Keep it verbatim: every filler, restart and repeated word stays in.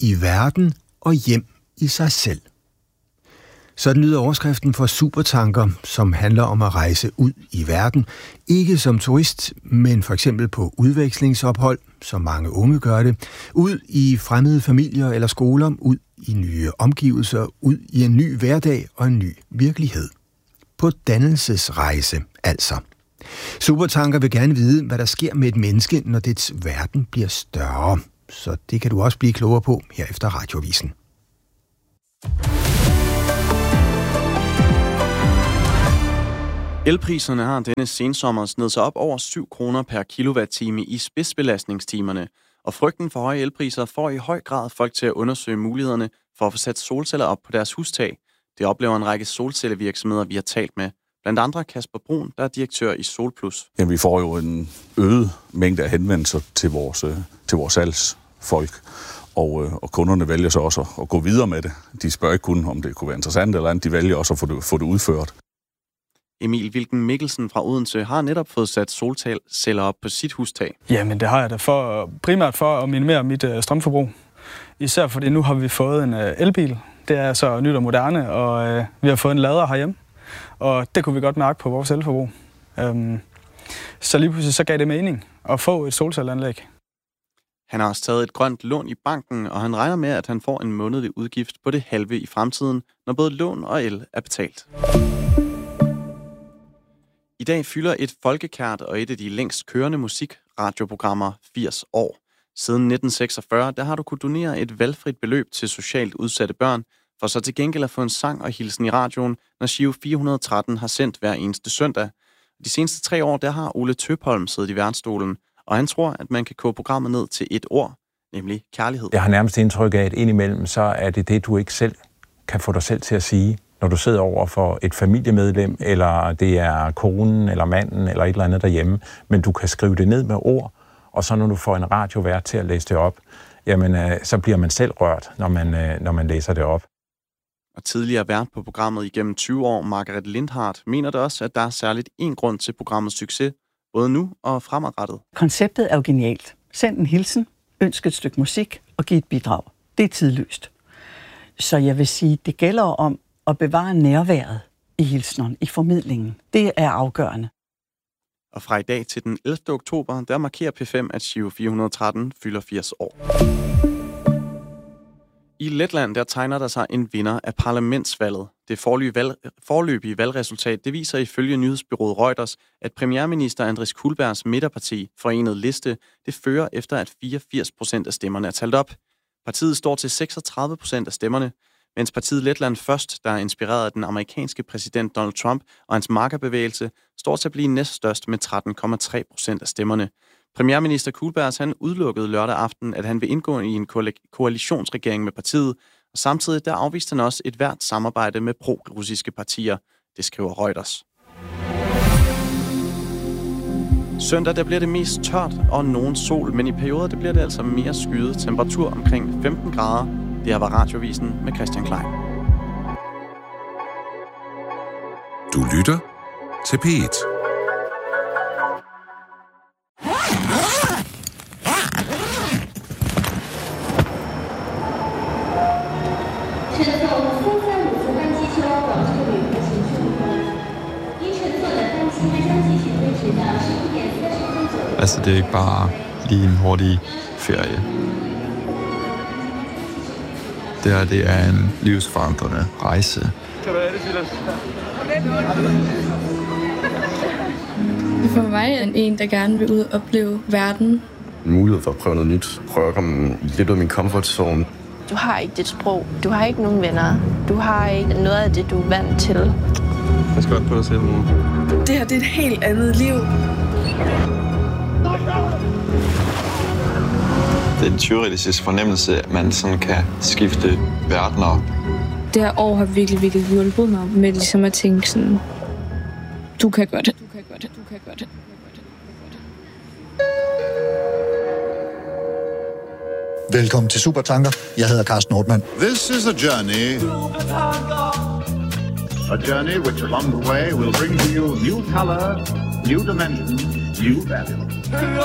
i verden og hjem i sig selv. Sådan lyder overskriften for Supertanker, som handler om at rejse ud i verden. Ikke som turist, men for eksempel på udvekslingsophold, som mange unge gør det. Ud i fremmede familier eller skoler, ud i nye omgivelser, ud i en ny hverdag og en ny virkelighed. På dannelsesrejse, altså. Supertanker vil gerne vide, hvad der sker med et menneske, når dets verden bliver større. Så det kan du også blive klogere på her efter Radioavisen. Elpriserne har denne sensommer snedet sig op over syv kroner per kilowatt-time i spidsbelastningstimerne, og frygten for høje elpriser får i høj grad folk til at undersøge mulighederne for at få sat solceller op på deres hustag. Det oplever en række solcellevirksomheder, vi har talt med. Blandt andre Kasper Brun, der er direktør i Solplus. Ja, vi får jo en øget mængde af henvendelser til vores, til vores salgsfolk, og, og kunderne vælger så også at gå videre med det. De spørger ikke kun, om det kunne være interessant eller andet, de vælger også at få det, få det udført. Emil Wilken Mikkelsen fra Odense har netop fået sat solceller op på sit hustag. Jamen det har jeg da for, primært for at minimere mit øh, strømforbrug. Især fordi nu har vi fået en øh, elbil. Det er så nyt og moderne, og øh, vi har fået en lader herhjemme. Og det kunne vi godt mærke på vores elforbrug. Øhm, så lige pludselig så gav det mening at få et solcelleanlæg. Han har også taget et grønt lån i banken, og han regner med, at han får en månedlig udgift på det halve i fremtiden, når både lån og el er betalt. I dag fylder et folkekært og et af de længst kørende musikradioprogrammer firs år. Siden nitten seksogfyrre, der har du kunnet donere et valgfrit beløb til socialt udsatte børn, for så til gengæld at få en sang og hilsen i radioen, når Giro fire hundrede og tretten har sendt hver eneste søndag. De seneste tre år, der har Ole Tøpholm siddet i værtsstolen, og han tror, at man kan koge programmet ned til et ord, nemlig kærlighed. Jeg har nærmest indtryk af, at indimellem, så er det det, du ikke selv kan få dig selv til at sige, når du sidder over for et familiemedlem, eller det er konen, eller manden, eller et eller andet derhjemme, men du kan skrive det ned med ord, og så når du får en radiovært til at læse det op, jamen, så bliver man selv rørt, når man, når man læser det op. Og tidligere vært på programmet igennem tyve år, Margaret Lindhardt, mener det også, at der er særligt én grund til programmets succes, både nu og fremadrettet. Konceptet er jo genialt. Send en hilsen, ønsk et stykke musik og giv et bidrag. Det er tidløst. Så jeg vil sige, det gælder om at bevare nærværet i hilsneren, i formidlingen. Det er afgørende. Og fra i dag til den ellevte oktober, der markerer P fem, at Giro fire hundrede og tretten fylder firs år. I Letland, der tegner der sig en vinder af parlamentsvalget. Det forløbige, valg, forløbige valgresultat, det viser ifølge nyhedsbyrået Reuters, at premierminister Andris Kulbergs midterparti, Forenet Liste, det fører efter, at fireogfirs procent af stemmerne er talt op. Partiet står til seksogtredive procent af stemmerne, mens partiet Letland Først, der er inspireret af den amerikanske præsident Donald Trump og hans markerbevægelse, står til at blive næststørst med tretten komma tre procent af stemmerne. Premierminister Kulbergs, han udelukkede lørdag aften, at han vil indgå i en koalitionsregering med partiet, og samtidig der afviste han også et hvert samarbejde med pro-russiske partier, det skriver Reuters. Søndag der bliver det mest tørt og nogen sol, men i perioder der bliver det altså mere skyet. Temperatur omkring femten grader. Det her var Radioavisen med Christian Klein. Du lytter til P et. Altså, det er ikke bare lige en hurtig ferie. Det her, det er en livsforandrende rejse. For mig er en, der gerne vil ud og opleve verden. En mulighed for at prøve noget nyt. Prøve at komme lidt ud af min comfort zone. Du har ikke dit sprog. Du har ikke nogen venner. Du har ikke noget af det, du er vant til. Pas godt på dig selv. Det her, det er et helt andet liv. Det er en teoretisk fornemmelse, at man sådan kan skifte verdener. Det her år har virkelig, virkelig hjulpet mig med ligesom at tænke sådan, du kan godt det. Du kan godt det. Du kan godt det. Velkommen til Supertanker. Jeg hedder Carsten Nordmann. This is a journey. A journey which along the way will bring to you new color, new dimension, new value.